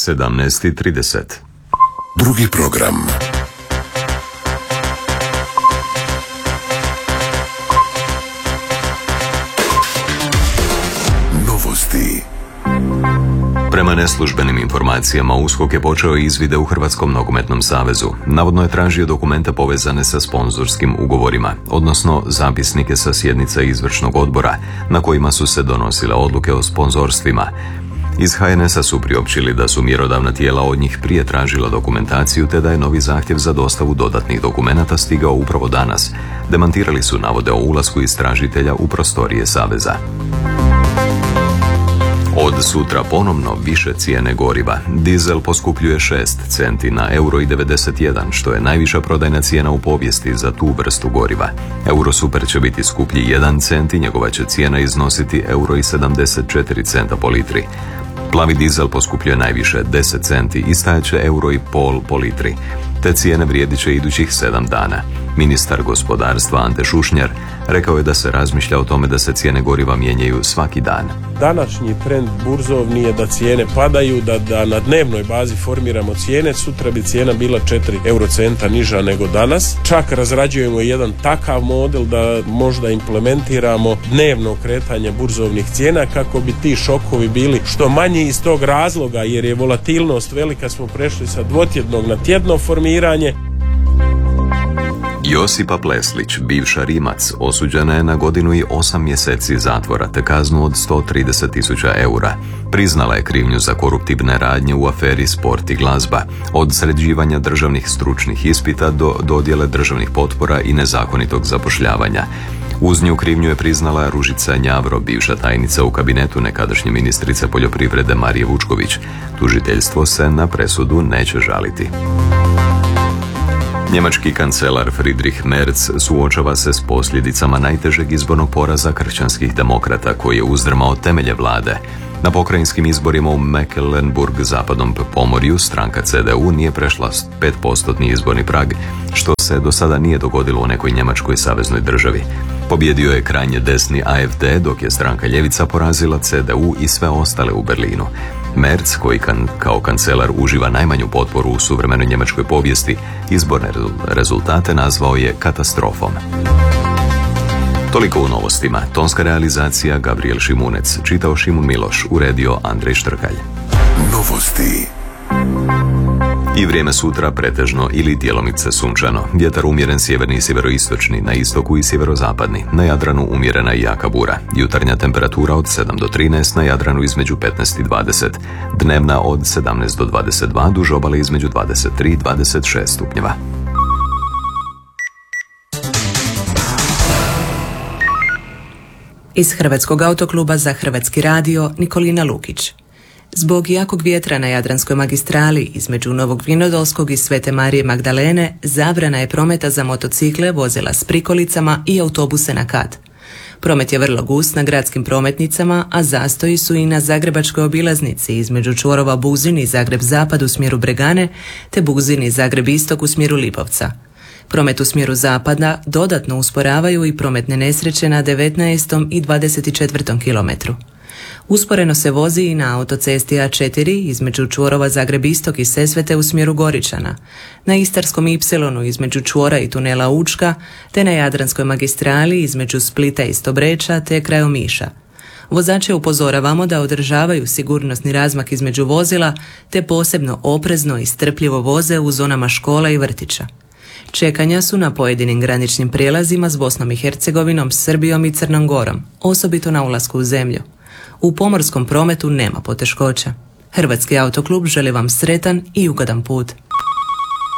17:30. Drugi program. Novosti. Prema neslužbenim informacijama, USKOK je počeo izvide u Hrvatskom nogometnom savezu. Navodno je tražio dokumente povezane sa sponzorskim ugovorima, odnosno zapisnike sa sjednica izvršnog odbora, na kojima su se donosile odluke o sponzorstvima. Iz HNS-a su priopćili da su mjerodavna tijela od njih prije tražila dokumentaciju, te da je novi zahtjev za dostavu dodatnih dokumenata stigao upravo danas. Demantirali su navode o ulasku istražitelja u prostorije saveza. Od sutra ponovno više cijene goriva. Dizel poskupljuje 6 centi na €1,91, što je najviša prodajna cijena u povijesti za tu vrstu goriva. Eurosuper će biti skuplji 1 cent i njegova će cijena iznositi €1,74 po litri. Plavi dizel poskupljuje najviše 10 centi i stajaće €1,50 po litri. Te cijene vrijedit će idućih 7 dana. Ministar gospodarstva Ante Šušnjar rekao je da se razmišlja o tome da se cijene goriva mijenjaju svaki dan. Današnji trend burzovni je da cijene padaju, da na dnevnoj bazi formiramo cijene. Sutra bi cijena bila 4 eurocenta niža nego danas. Čak razrađujemo jedan takav model da možda implementiramo dnevno kretanje burzovnih cijena kako bi ti šokovi bili što manji iz tog razloga, jer je volatilnost velika, smo prešli sa dvotjednog na tjedno formiranje. Josipa Pleslić, bivša Rimac, osuđena je na 1 godinu i 8 mjeseci zatvora te kaznu od 130.000 eura. Priznala je krivnju za koruptivne radnje u aferi Sport i glazba, od sređivanja državnih stručnih ispita do dodjele državnih potpora i nezakonitog zapošljavanja. Uz nju krivnju je priznala Ružica Njavro, bivša tajnica u kabinetu nekadašnje ministrice poljoprivrede Marije Vučković. Tužiteljstvo se na presudu neće žaliti. Njemački kancelar Friedrich Merz suočava se s posljedicama najtežeg izbornog poraza kršćanskih demokrata koji je uzdrmao temelje vlade. Na pokrajinskim izborima u Mecklenburg-zapadnom pomorju stranka CDU nije prešla 5% izborni prag, što se do sada nije dogodilo u nekoj njemačkoj saveznoj državi. Pobjedio je krajnje desni AfD, dok je stranka ljevica porazila CDU i sve ostale u Berlinu. Merz, koji kao kancelar uživa najmanju potporu u suvremenoj njemačkoj povijesti, izborne rezultate nazvao je katastrofom. Toliko u novostima. Tonska realizacija Gabriel Šimunec, čitao Šimun Miloš, uredio Andrej Štrkalj. Novosti. I vrijeme sutra pretežno ili djelomice sunčano. Vjetar umjeren sjeverni i sjeveroistočni, na istoku i sjeverozapadni. Na Jadranu umjerena i jaka bura. Jutarnja temperatura od 7 do 13, na Jadranu između 15 i 20. Dnevna od 17 do 22, duž obale između 23 i 26 stupnjeva. Iz Hrvatskog autokluba za Hrvatski radio Nikolina Lukić. Zbog jakog vjetra na Jadranskoj magistrali između Novog Vinodolskog i Svete Marije Magdalene zabrana je prometa za motocikle, vozila s prikolicama i autobuse na kat. Promet je vrlo gust na gradskim prometnicama, a zastoji su i na zagrebačkoj obilaznici između čvorova Buzin i Zagreb Zapad u smjeru Bregane te Buzin i Zagreb Istok u smjeru Lipovca. Promet u smjeru zapada dodatno usporavaju i prometne nesreće na 19. i 24. kilometru. Usporeno se vozi i na autocesti A4 između čvorova Zagreb Istok i Sesvete u smjeru Goričana, na Istarskom Ipsilonu između čvora i tunela Učka, te na Jadranskoj magistrali između Splita i Stobreča te kraj Omiša. Vozače upozoravamo da održavaju sigurnosni razmak između vozila te posebno oprezno i strpljivo voze u zonama škola i vrtića. Čekanja su na pojedinim graničnim prijelazima s Bosnom i Hercegovinom, Srbijom i Crnom Gorom, osobito na ulasku u zemlju. U pomorskom prometu nema poteškoća. Hrvatski autoklub želi vam sretan i ugodan put.